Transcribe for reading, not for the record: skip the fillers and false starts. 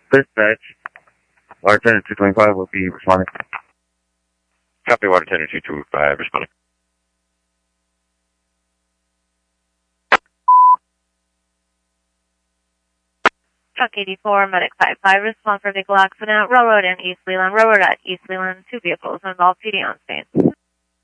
Dispatch, Water Tender 225 will be responding. Copy, Water Tender 225, responding. Truck 84, Medic 55, respond for vehicle accident, Railroad and East Leland. Railroad at East Leland, 2 vehicles involved, PD on scene.